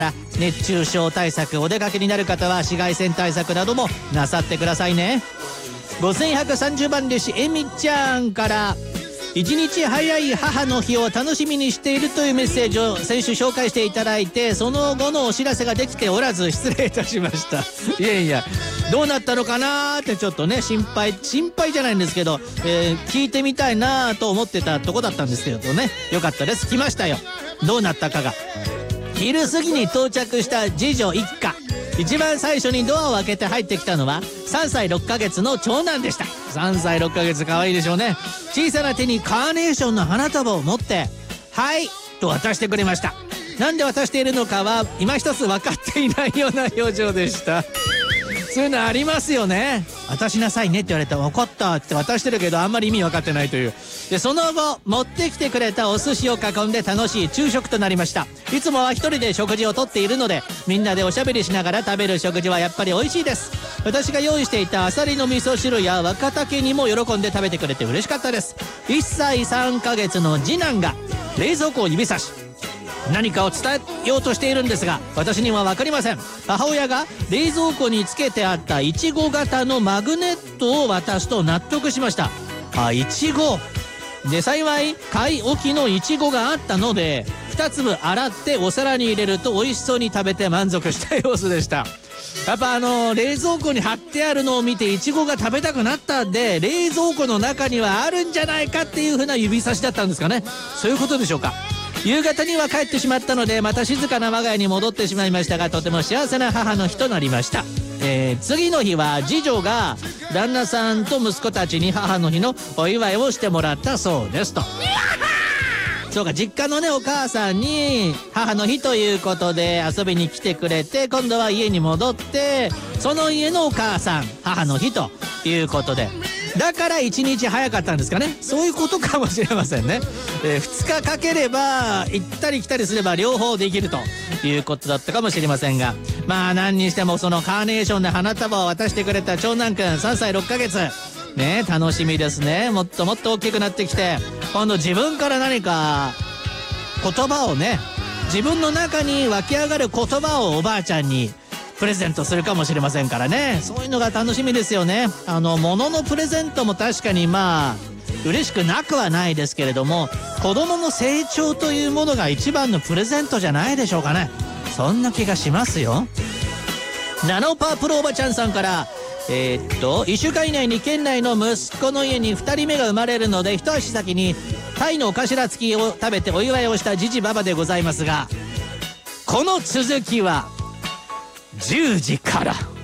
熱中症対策、お出かけになる方は紫外線対策などもなさってくださいね。5130番弟子えみちゃんから、1日早い母の日を楽しみにしているというメッセージを先週紹介していただいて、その後のお知らせができておらず失礼いたしました。いやいや、どうなったのかなーってちょっとね、心配じゃないんですけど、聞いてみたいなーと思ってたとこだったんですけどね。よかったです。来ましたよ、どうなったかが。昼過ぎに到着した次女一家。一番最初にドアを開けて入ってきたのは3歳6ヶ月の長男でした。3歳6ヶ月、可愛いでしょうね。小さな手にカーネーションの花束を持って「はい」と渡してくれました。なんで渡しているのかは今一つ分かっていないような表情でした。そういうのありますよね。渡しなさいねって言われたら分かったって渡してるけど、あんまり意味分かってないという。でその後持ってきてくれたお寿司を囲んで楽しい昼食となりました。いつもは一人で食事をとっているので、みんなでおしゃべりしながら食べる食事はやっぱり美味しいです。私が用意していたアサリの味噌汁や若竹煮も喜んで食べてくれて嬉しかったです。1歳3ヶ月の次男が冷蔵庫を指さし何かを伝えようとしているんですが、私には分かりません。母親が冷蔵庫につけてあったいちご型のマグネットを渡すと納得しました。いちごで、幸い買い置きのいちごがあったので2粒洗ってお皿に入れると美味しそうに食べて満足した様子でした。やっぱ冷蔵庫に貼ってあるのを見ていちごが食べたくなったんで、冷蔵庫の中にはあるんじゃないかっていう風な指差しだったんですかね。そういうことでしょうか。夕方には帰ってしまったので、また静かな我が家に戻ってしまいましたが、とても幸せな母の日となりました。次の日は次女が旦那さんと息子たちに母の日のお祝いをしてもらったそうですと。そうか、実家のねお母さんに母の日ということで遊びに来てくれて、今度は家に戻ってその家のお母さん母の日ということで、だから1日早かったんですかね。そういうことかもしれませんね。2日かければ行ったり来たりすれば両方できるということだったかもしれませんが、まあ何にしてもそのカーネーションで花束を渡してくれた長男くん3歳6ヶ月ね、楽しみですね。もっともっと大きくなってきて、今度自分から何か言葉をね、自分の中に湧き上がる言葉をおばあちゃんにプレゼントするかもしれませんからね。そういうのが楽しみですよね。物のプレゼントも確かにまあ嬉しくなくはないですけれども、子供の成長というものが一番のプレゼントじゃないでしょうかね。そんな気がしますよ。ナノパープロおばちゃんさんから、1週間以内に県内の息子の家に2人目が生まれるので、一足先にタイのお頭付きを食べてお祝いをしたジジババでございますが、この続きは10時から。